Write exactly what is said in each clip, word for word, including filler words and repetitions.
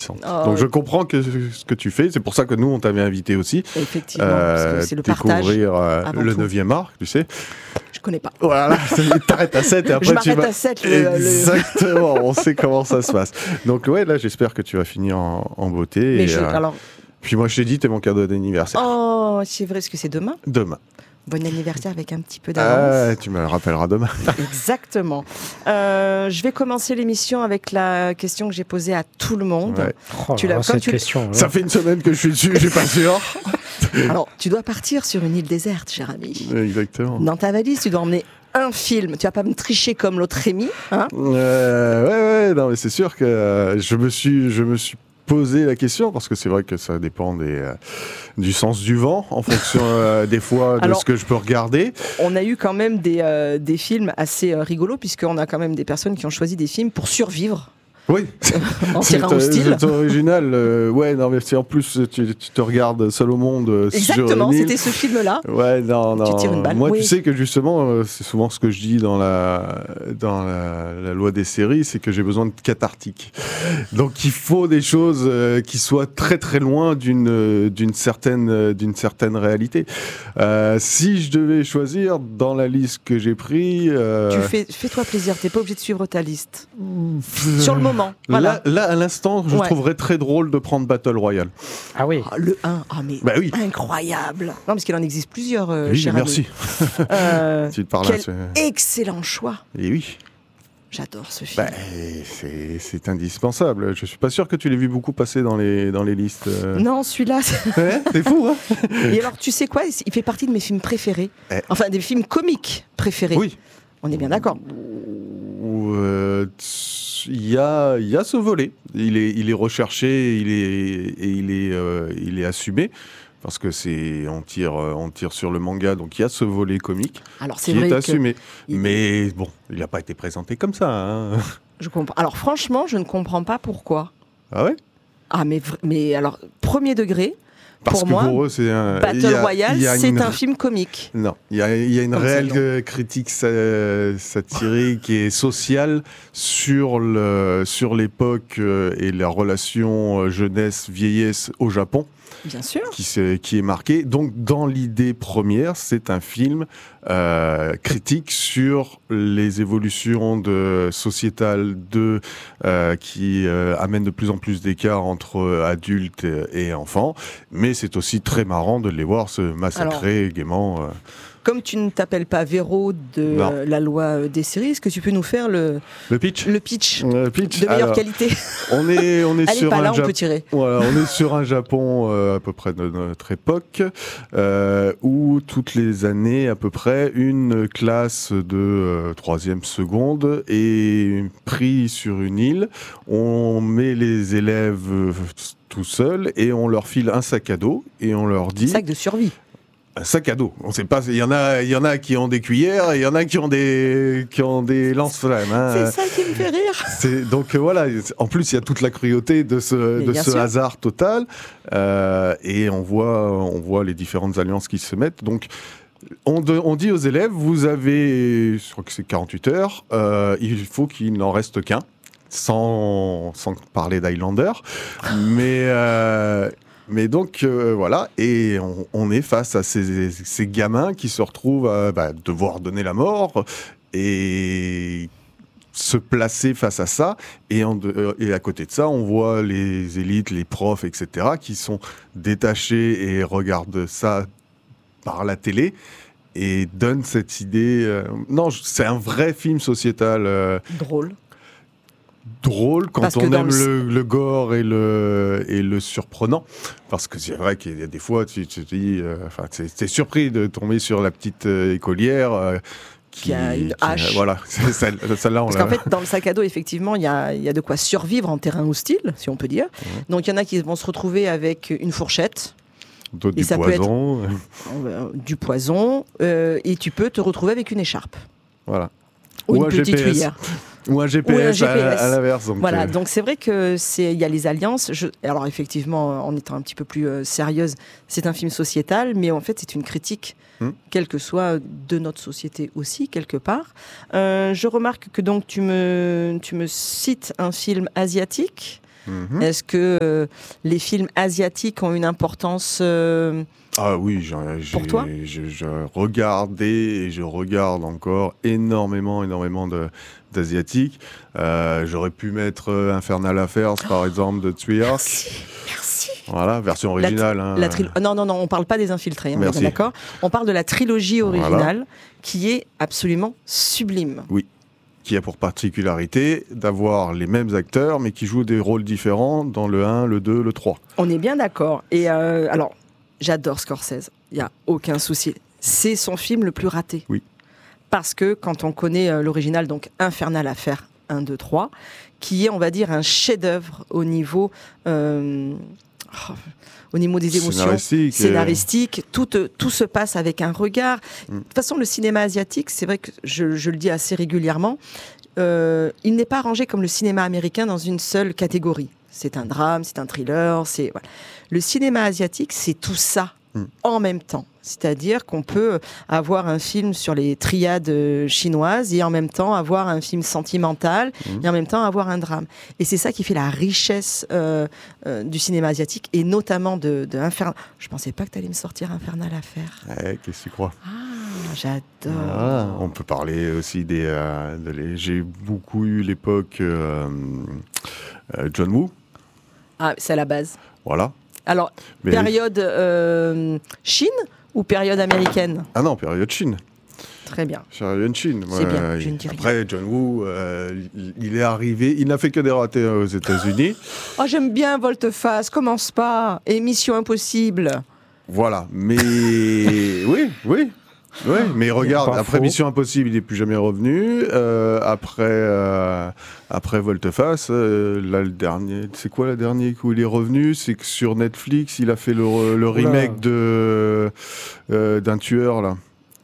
intéressante. Oh. Donc je comprends que ce que tu fais, c'est pour ça que nous on t'avait invité aussi. Effectivement, parce que c'est le partage. Découvrir euh, le tout. neuvième art, tu sais. Je connais pas. Voilà, t'arrêtes à sept et après je tu m'arrête vas... à sept. Le, Exactement, on sait comment ça se passe. Donc ouais, là j'espère que tu vas finir en, en beauté. Mais et, je, euh, alors... Puis moi je t'ai dit, t'es mon cadeau d'anniversaire. Oh, c'est vrai, est-ce que c'est demain ? Demain. Bon anniversaire avec un petit peu d'avance. Ah, tu me le rappelleras demain. Exactement. Euh, je vais commencer l'émission avec la question que j'ai posée à tout le monde. Ouais. Oh, tu là, l'as, cette tu... question. Là. Ça fait une semaine que je suis dessus, je suis pas sûr. Alors, tu dois partir sur une île déserte, cher ami. Exactement. Dans ta valise, tu dois emmener un film. Tu vas pas me tricher comme l'autre Rémi, hein ? euh, Ouais, ouais, non, mais c'est sûr que euh, je me suis, je me suis posé la question parce que c'est vrai que ça dépend des, euh, du sens du vent en fonction euh, des fois de Alors, ce que je peux regarder. On a eu quand même des, euh, des films assez euh, rigolos puisqu'on a quand même des personnes qui ont choisi des films pour survivre. Oui, en c'est, tirant au style. C'est original. Euh, ouais, non, mais c'est en plus, tu, tu te regardes seul au monde. Euh, Exactement, sur une île. c'était ce film-là. Ouais, non, non. Tu tires une balle. Moi, oui. tu sais que justement, euh, c'est souvent ce que je dis dans la dans la, la loi des séries, c'est que j'ai besoin de cathartique. Donc, il faut des choses euh, qui soient très très loin d'une d'une certaine d'une certaine réalité. Euh, si je devais choisir dans la liste que j'ai pris, euh... tu fais, fais-toi plaisir. T'es pas obligé de suivre ta liste. Sur le moment. Voilà. Là, là, à l'instant, je ouais. trouverais très drôle de prendre Battle Royale. Ah oui. Oh, le un, ah mais bah oui. incroyable. Non, parce qu'il en existe plusieurs. Euh, oui, cher merci. Euh, tu te parles quel là, excellent choix. Et oui. J'adore ce film. Bah, c'est, c'est indispensable. Je suis pas sûr que tu l'aies vu beaucoup passer dans les, dans les listes. Euh... Non, celui-là. C'est... Ouais, c'est fou, hein. Et alors, tu sais quoi ? Il fait partie de mes films préférés. Eh. Enfin, des films comiques préférés. Oui. On est bien d'accord. Il euh, y, a, y a ce volet. Il est, il est recherché, il est, et il est, euh, il est assumé. Parce que c'est, on tire, on tire sur le manga, donc il y a ce volet comique Alors, c'est qui vrai est assumé. Que... Mais bon, il n'a pas été présenté comme ça. Hein. Je comprends. Alors franchement, je ne comprends pas pourquoi. Ah ouais ? Ah mais, mais alors, premier degré, Parce pour que moi, pour eux, c'est un... Battle a, Royale, c'est une... un film comique. Non, il y a, il y a une Comme réelle ça, critique sa- satirique et sociale sur, le, sur l'époque euh, et la relation euh, jeunesse-vieillesse au Japon. Bien sûr. Qui, qui est marqué. Donc, dans l'idée première, c'est un film euh, critique sur les évolutions de, sociétales de, euh, qui euh, amènent de plus en plus d'écart entre adultes et, et enfants. Mais c'est aussi très marrant de les voir se massacrer Alors, gaiement. Euh. Comme tu ne t'appelles pas Véro de euh, la loi des séries, est-ce que tu peux nous faire le, le pitch, le pitch, le pitch de meilleure Alors, qualité? On est, on est Elle sur est pas un là, Jap- on peut tirer. Voilà, on est sur un Japon euh, à peu près de notre époque, euh, où toutes les années, à peu près, une classe de euh, troisième seconde est prise sur une île. On met les élèves euh, tout seuls et on leur file un sac à dos et on leur dit... Sac de survie. Un sac à dos. On sait pas. Il y en a, il y en a qui ont des cuillères, et il y en a qui ont des, qui ont des lance-flammes. Hein. C'est ça qui me fait rire. C'est, donc euh, voilà. En plus, il y a toute la cruauté de ce, de ce hasard total, euh, et on voit, on voit les différentes alliances qui se mettent. Donc, on, de, on dit aux élèves, vous avez, je crois que c'est quarante-huit heures. Euh, il faut qu'il n'en reste qu'un, sans, sans parler d'Highlander, mais. Euh, Mais donc, euh, voilà, et on, on est face à ces, ces gamins qui se retrouvent à bah, devoir donner la mort et se placer face à ça. Et, en, euh, et à côté de ça, on voit les élites, les profs, et cetera, qui sont détachés et regardent ça par la télé et donnent cette idée... Euh, non, c'est un vrai film sociétal. Euh, Drôle. drôle quand parce on aime le... Le, le gore et le, et le surprenant. Parce que c'est vrai qu'il y a des fois, tu, tu te dis, euh, enfin, t'es surpris de tomber sur la petite euh, écolière euh, qui, qui a une qui, hache. Euh, voilà, celle, celle-là, on Parce l'a... qu'en fait, dans le sac à dos, effectivement, il y a, y a de quoi survivre en terrain hostile, si on peut dire. Mmh. Donc, il y en a qui vont se retrouver avec une fourchette. D'autres et du ça poison. Peut être, euh, du poison. Euh, et tu peux te retrouver avec une écharpe. Voilà. Ou, Ou une un petite G P S. cuillère. Ou un G P S, Ou un G P S. à, à l'inverse. Donc voilà, euh... donc c'est vrai que c'est il y a les alliances. Je, alors effectivement, en étant un petit peu plus euh, sérieuse, c'est un film sociétal, mais en fait c'est une critique, hmm. quelle que soit de notre société aussi quelque part. Euh, je remarque que donc tu me tu me cites un film asiatique. Mmh. Est-ce que euh, les films asiatiques ont une importance euh, Ah oui, j'ai, pour toi je, je regardais et je regarde encore énormément, énormément de, d'asiatiques. Euh, j'aurais pu mettre Infernal Affairs, par exemple, de Tsui Hark. Merci, merci. Voilà, version originale. La, hein. la trilo- non, non, non, on ne parle pas des infiltrés, hein, on est d'accord. On parle de la trilogie originale, voilà. Qui est absolument sublime. Oui. Qui a pour particularité d'avoir les mêmes acteurs, mais qui jouent des rôles différents dans le un, le deux, le trois. On est bien d'accord. Et euh, alors, j'adore Scorsese, il n'y a aucun souci. C'est son film le plus raté. Oui. Parce que quand on connaît euh, l'original, donc Infernal Affairs un, deux, trois, qui est, on va dire, un chef-d'œuvre au niveau... Euh, oh, au niveau des émotions, scénaristique, scénaristique tout, tout se passe avec un regard. Mm. De toute façon, le cinéma asiatique, c'est vrai que je, je le dis assez régulièrement, euh, il n'est pas rangé comme le cinéma américain dans une seule catégorie. C'est un drame, c'est un thriller, c'est... Voilà. Le cinéma asiatique, c'est tout ça mm. en même temps. C'est-à-dire qu'on peut avoir un film sur les triades chinoises et en même temps avoir un film sentimental mmh. et en même temps avoir un drame. Et c'est ça qui fait la richesse euh, euh, du cinéma asiatique et notamment de, de Infernal. Je ne pensais pas que tu allais me sortir Infernal Affairs. Ouais, qu'est-ce que tu crois ? Ah, j'adore. Ah, on peut parler aussi des... Euh, de les... J'ai beaucoup eu l'époque euh, euh, John Woo. Ah, c'est à la base. Voilà. Alors, Mais... période euh, Chine ou période américaine ? Ah non, période Chine. Très bien. Période Chine. C'est ouais, bien, je ne dis rien. Après, John Woo, euh, il est arrivé, il n'a fait que des ratés aux États-Unis. Oh, j'aime bien Volte-Face, commence pas. Et Mission Impossible. Voilà, mais oui, oui. Oui, mais regarde, après faux. Mission Impossible, il n'est plus jamais revenu. Euh, après, euh, après Volte-Face, euh, là, le dernier, c'est quoi le dernier où il est revenu ? C'est que sur Netflix, il a fait le, le remake de, euh, d'un tueur, là.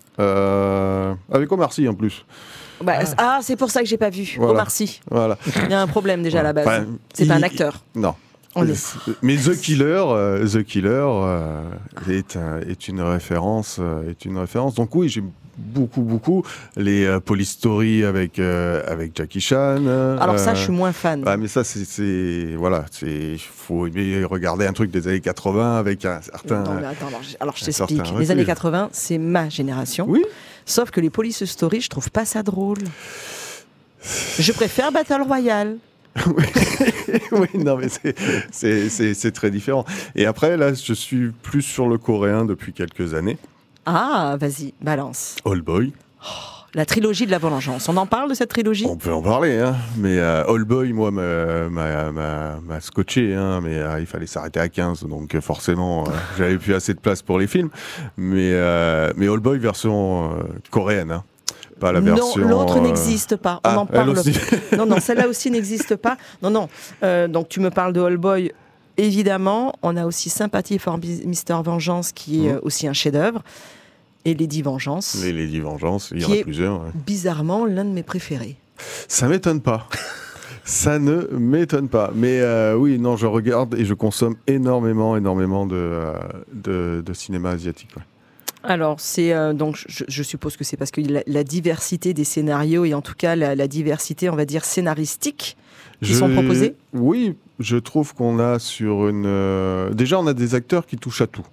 Euh, avec Omar Sy, en plus. Bah, ah. ah, c'est pour ça que j'ai pas vu. Voilà. Omar Sy. Voilà. Il y a un problème déjà à la base. Enfin, c'est il... pas un acteur. Non. On est... Mais The Killer, euh, The Killer euh, est, euh, est une référence, euh, est une référence. Donc oui, j'ai beaucoup, beaucoup les euh, Police Story avec euh, avec Jackie Chan. Euh, Alors ça, je suis moins fan. Ah, mais ça, c'est, c'est voilà, c'est faut aimer regarder un truc des années quatre-vins avec un certain. Non, mais attends, alors, alors je t'explique. Les années quatre-vingts, c'est ma génération. Oui. Sauf que les Police Story, je trouve pas ça drôle. Je préfère Battle Royale. oui, oui, non, mais c'est, c'est, c'est, c'est très différent. Et après, là, je suis plus sur le coréen depuis quelques années. Ah, vas-y, balance. Oldboy. Oh, la trilogie de la vengeance. On en parle de cette trilogie ? On peut en parler, hein. Mais euh, Oldboy, moi, m'a, m'a, m'a, m'a scotché, hein. Mais euh, il fallait s'arrêter à quinze, donc euh, forcément, euh, j'avais plus assez de place pour les films. Mais, euh, mais Oldboy version euh, coréenne, hein. Pas la version, non, l'autre euh... n'existe pas. On ah, en parle. Aussi. Non, non, celle-là aussi n'existe pas. Non, non. Euh, donc tu me parles de Oldboy. Évidemment, on a aussi Sympathy for Mister Vengeance, qui est mmh. aussi un chef-d'œuvre, et Lady Vengeance. Les Lady Vengeance, il y en a plusieurs. Ouais. Bizarrement, l'un de mes préférés. Ça m'étonne pas. Ça ne m'étonne pas. Mais euh, oui, non, je regarde et je consomme énormément, énormément de, euh, de, de cinéma asiatique. Ouais. Alors, c'est euh, donc je, je suppose que c'est parce que la, la diversité des scénarios et en tout cas la, la diversité, on va dire, scénaristique qui je, sont proposés. Oui, je trouve qu'on a sur une... Euh, déjà, on a des acteurs qui touchent à tout.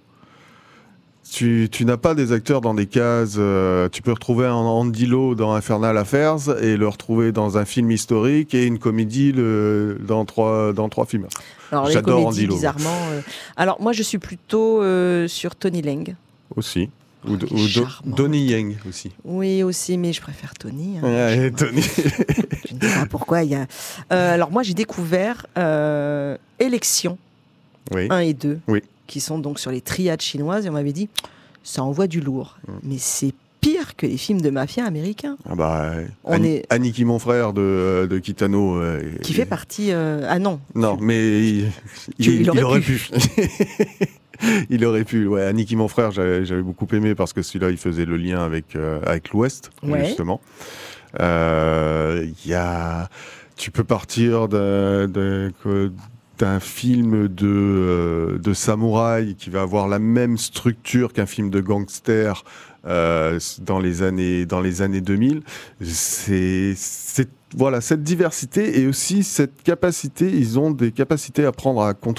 Tu, tu n'as pas des acteurs dans des cases... Euh, tu peux retrouver un Andy Lau dans Infernal Affairs et le retrouver dans un film historique et une comédie le, dans, trois, dans trois films. Alors, j'adore les comédies, Andy Lau. Bizarrement... Euh... Alors, moi, je suis plutôt euh, sur Tony Leung. Aussi. Ou, oh, ou Do- Donnie Yen aussi. Oui, aussi, mais je préfère Tony. Hein, ouais, Tony. Je ne sais pas pourquoi. Il y a... euh, alors, moi, j'ai découvert euh, Élection oui. un et deux, oui. qui sont donc sur les triades chinoises. Et on m'avait dit, ça envoie du lourd. Mm. Mais c'est pire que les films de mafia américains. Ah bah, on Annie, est... Aniki, mon frère, de, de Kitano. Euh, qui et... fait partie... Euh... Ah non. Non, tu... mais il, tu, il, il aurait, il aurait pu. pu. Il aurait pu, ouais. Aniki, mon frère, j'avais, j'avais beaucoup aimé parce que celui-là, il faisait le lien avec, euh, avec l'Ouest, ouais. justement. Euh, y a... Tu peux partir de, de, un film de, euh, de samouraï qui va avoir la même structure qu'un film de gangster euh, dans les années, dans les années deux mille. C'est, c'est, voilà, cette diversité et aussi cette capacité, ils ont des capacités à prendre à contre